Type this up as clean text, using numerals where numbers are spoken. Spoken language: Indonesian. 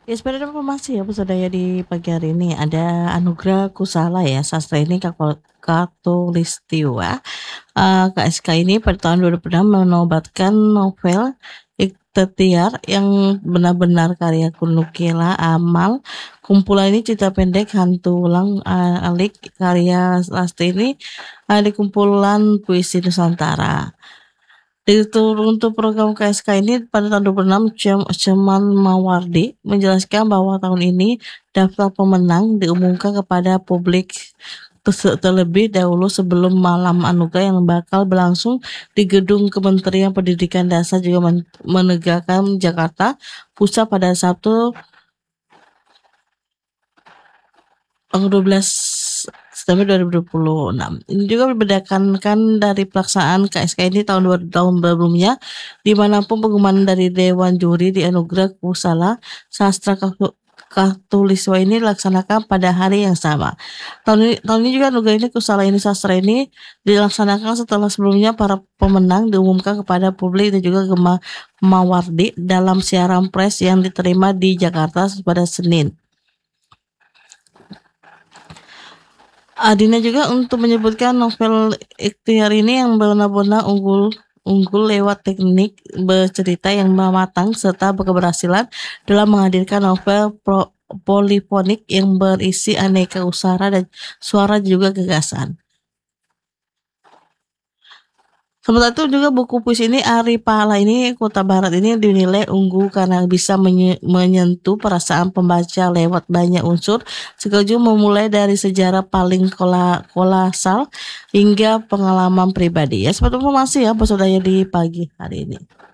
Ya sebenarnya informasi ya Pusodaya di pagi hari ini ada Anugrah Kusala ya sastra ini Katulistiwa. KSK ini pada tahun 2006 menobatkan novel Ikhtiar yang benar-benar karya Kunukila Amal. Kumpulan ini cerita pendek hantu ulang alik karya Lasti ini di kumpulan puisi Nusantara. Untuk program KSK ini pada tahun 2006, Ceman Mawardi menjelaskan bahwa tahun ini daftar pemenang diumumkan kepada publik terlebih dahulu sebelum malam anugerah yang bakal berlangsung di gedung Kementerian Pendidikan Dasar juga menegakkan Jakarta Pusat pada Sabtu tanggal 12 September 2026. Ini juga membedakan dari pelaksanaan KSK ini tahun sebelumnya, dimanapun pengumuman dari Dewan Juri di Anugerah Kusala Sastra Katuliswa ini dilaksanakan pada hari yang sama. Tahun ini juga anugerah ini Kusala ini sastra ini dilaksanakan setelah sebelumnya para pemenang diumumkan kepada publik dan juga Mawardi dalam siaran pers yang diterima di Jakarta pada Senin. Adina juga untuk menyebutkan novel Ikhtiar ini yang benar-benar unggul lewat teknik bercerita yang matang serta keberhasilan dalam menghadirkan novel polifonik yang berisi aneka usara dan suara juga gagasan. Sementara itu juga buku puisi ini Ari Pahala ini Kota Barat ini dinilai unggul karena bisa menyentuh perasaan pembaca lewat banyak unsur sekaligus memulai dari sejarah paling kolosal hingga pengalaman pribadi ya seperti informasi ya Pak Sodaya di pagi hari ini.